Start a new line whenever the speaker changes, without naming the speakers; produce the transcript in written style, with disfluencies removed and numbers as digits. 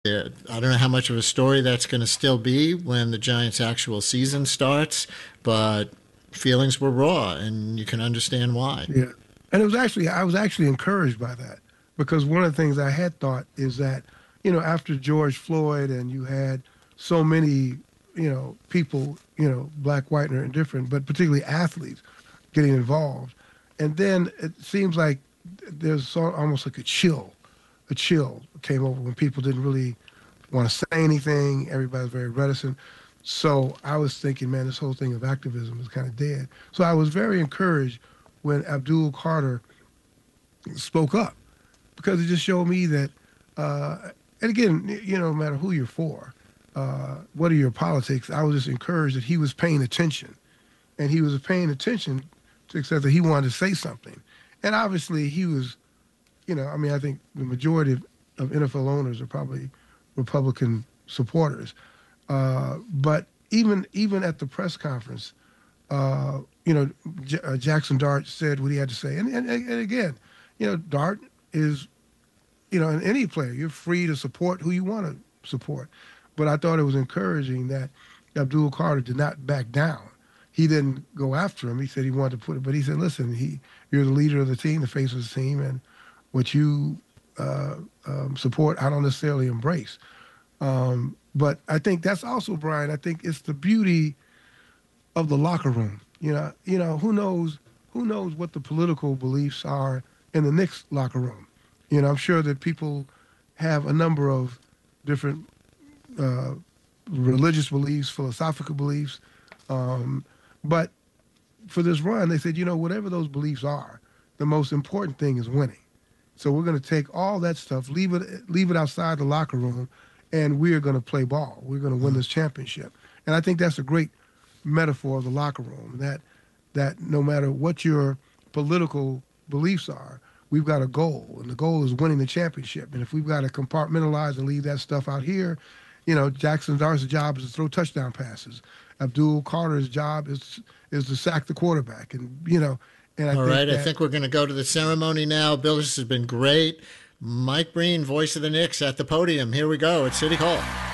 I don't know how much of a story that's going to still be when the Giants' actual season starts, but feelings were raw, and you can understand why.
Yeah. And it was actually, I was actually encouraged by that because one of the things I had thought is that, after George Floyd and you had so many, people, black, white, or indifferent, but particularly athletes getting involved. And then it seems like there's almost like a chill came over when people didn't really want to say anything. Everybody was very reticent. So I was thinking, man, this whole thing of activism is kind of dead. So I was very encouraged when Abdul Carter spoke up because it just showed me that, and again, no matter who you're for, what are your politics, I was just encouraged that he was paying attention. And he was paying attention to the extent that he wanted to say something. And obviously he was, I mean, I think the majority of NFL owners are probably Republican supporters. But even at the press conference, Jackson Dart said what he had to say. And again, Dart is, in any player, you're free to support who you want to support. But I thought it was encouraging that Abdul Carter did not back down. He didn't go after him. He said he wanted to put it, but he said, listen, you're the leader of the team, the face of the team, and what you support, I don't necessarily embrace. But I think that's also, Brian, I think it's the beauty of the locker room. Who knows what the political beliefs are in the Knicks locker room. I'm sure that people have a number of different uh, religious beliefs, philosophical beliefs. But for this run, they said, whatever those beliefs are, the most important thing is winning. So we're going to take all that stuff, leave it outside the locker room, and we are going to play ball. We're going to win this championship. And I think that's a great metaphor of the locker room. That no matter what your political beliefs are, we've got a goal, and the goal is winning the championship. And if we've got to compartmentalize and leave that stuff out here, Jackson Dart's job is to throw touchdown passes. Abdul Carter's job is to sack the quarterback, and I
All
think
right, I
that
think we're going to go to the ceremony now. Bill, this has been great. Mike Breen, voice of the Knicks, at the podium. Here we go at City Hall.